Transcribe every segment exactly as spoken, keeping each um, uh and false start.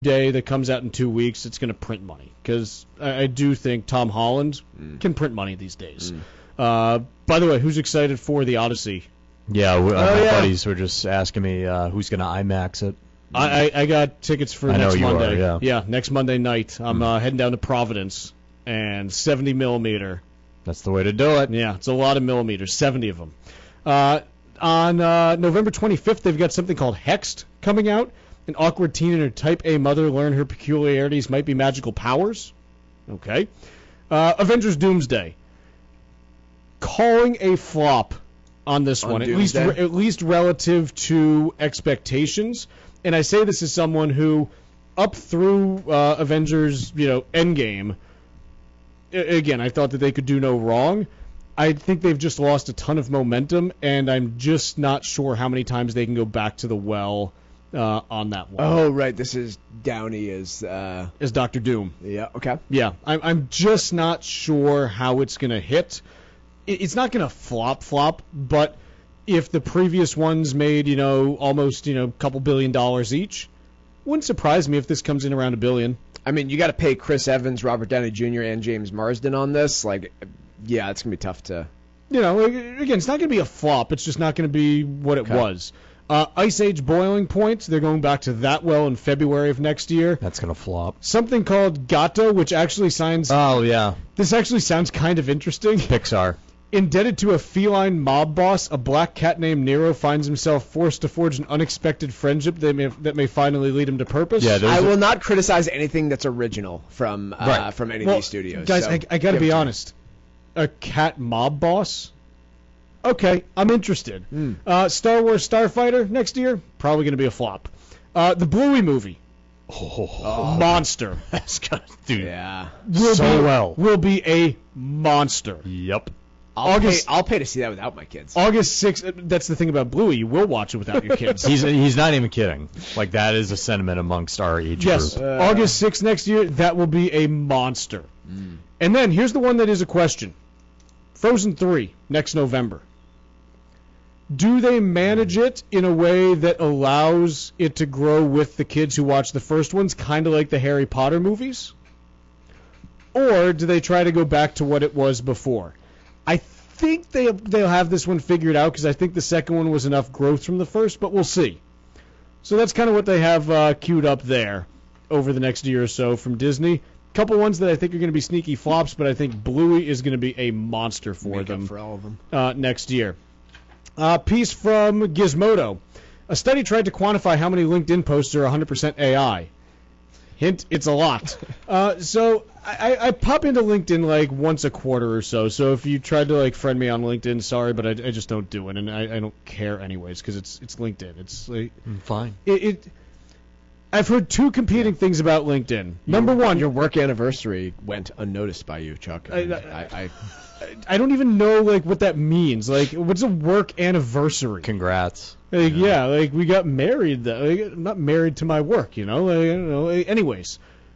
Day that comes out in two weeks, it's going to print money because I, I do think Tom Holland mm. can print money these days. Mm. Uh, by the way, who's excited for the Odyssey? Yeah, uh, oh, my yeah. buddies were just asking me uh, who's going to IMAX it. I, I, I got tickets for I next know you Monday. Are, yeah. yeah, next Monday night. I'm mm. uh, heading down to Providence and seventy millimeter. That's the way to do it. Yeah, it's a lot of millimeters, seventy of them. Uh, on uh, November twenty-fifth, they've got something called Hexed coming out. An awkward teen and her type A mother learn her peculiarities might be magical powers. Okay. Uh, Avengers Doomsday. Calling a flop on this on one, Doomsday? at least re- at least relative to expectations. And I say this as someone who, up through uh, Avengers, you know, Endgame, I- again, I thought that they could do no wrong. I think they've just lost a ton of momentum, and I'm just not sure how many times they can go back to the well Uh, on that one. Oh, right. This is Downey as uh... as Doctor Doom. Yeah. Okay. Yeah, I'm I'm just not sure how it's gonna hit. It, it's not gonna flop flop, but if the previous ones made you know almost you know a couple billion dollars each, wouldn't surprise me if this comes in around a billion. I mean, you got to pay Chris Evans, Robert Downey Junior, and James Marsden on this. Like, yeah, it's gonna be tough to. You know, again, it's not gonna be a flop. It's just not gonna be what it okay. was. Uh, Ice Age Boiling Point, they're going back to that well in February of next year. That's going to flop. Something called Gato, which actually sounds... Oh, yeah. This actually sounds kind of interesting. Pixar. Indebted to a feline mob boss, a black cat named Nero finds himself forced to forge an unexpected friendship that may, that may finally lead him to purpose. Yeah, I a... will not criticize anything that's original from uh, right. from any well, of these studios. Guys, so I, I got to be honest. A cat mob boss? Okay, I'm interested. Mm. Uh, Star Wars Starfighter next year, probably going to be a flop. Uh, the Bluey movie, oh, oh, monster. That's gonna do yeah. Will so be, well. Will be a monster. Yep. I'll August, pay, I'll pay to see that without my kids. August sixth. That's the thing about Bluey. You will watch it without your kids. he's he's not even kidding. Like that is a sentiment amongst our age yes. group. Yes. Uh, August sixth next year. That will be a monster. Mm. And then here's the one that is a question. Frozen three next November. Do they manage it in a way that allows it to grow with the kids who watch the first ones, kind of like the Harry Potter movies? Or do they try to go back to what it was before? I think they, they'll have this one figured out because I think the second one was enough growth from the first, but we'll see. So that's kind of what they have uh, queued up there over the next year or so from Disney. A couple ones that I think are going to be sneaky flops, but I think Bluey is going to be a monster for Make them, up for all of them. Uh, next year. Uh, piece from Gizmodo. A study tried to quantify how many LinkedIn posts are one hundred percent A I. Hint, it's a lot. uh, so I, I pop into LinkedIn like once a quarter or so. So if you tried to like friend me on LinkedIn, sorry, but I, I just don't do it, and I, I don't care anyways because it's it's LinkedIn. It's like fine. It, it I've heard two competing yeah. things about LinkedIn. Number your, one, your work anniversary went unnoticed by you, Chuck. I, I, I, I I don't even know like what that means. Like, what's a work anniversary? Congrats. Like, yeah. yeah, like we got married. Though. Like, I'm not married to my work, you know. Like, I don't know. Anyways,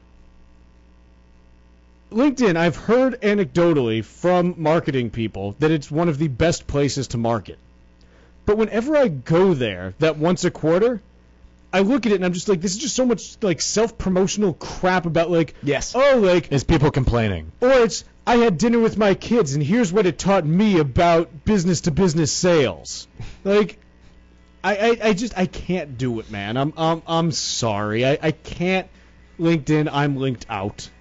LinkedIn. I've heard anecdotally from marketing people that it's one of the best places to market. But whenever I go there, that once a quarter, I look at it and I'm just like, this is just so much like self-promotional crap about like, yes, oh, like it's people complaining, or it's I had dinner with my kids and here's what it taught me about business-to-business sales. Like, I, I, I just I can't do it, man. I'm I'm I'm sorry. I, I can't. LinkedIn, I'm linked out.